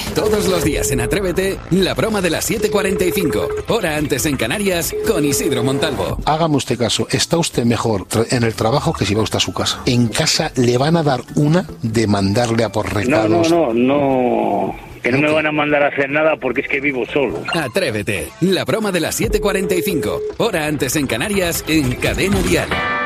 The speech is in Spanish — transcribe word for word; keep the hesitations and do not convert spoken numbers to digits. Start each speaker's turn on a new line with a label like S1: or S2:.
S1: Todos los días en Atrévete, la broma de las siete cuarenta y cinco, hora antes en Canarias, con Isidro Montalvo.
S2: Hágame usted caso, está usted mejor en el trabajo que si va usted a su casa. En casa le van a dar una de mandarle a por recados.
S3: No, no, no, no... Que no me van a mandar a hacer nada porque es que vivo solo.
S1: Atrévete, la broma de las siete cuarenta y cinco, hora antes en Canarias, en Cadena Dial.